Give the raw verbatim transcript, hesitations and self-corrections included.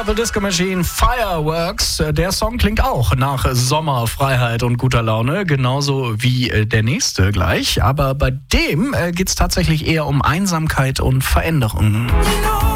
Purple Disco Machine, Fireworks. Der Song klingt auch nach Sommer, Freiheit und guter Laune, genauso wie der nächste gleich. Aber bei dem geht es tatsächlich eher um Einsamkeit und Veränderung.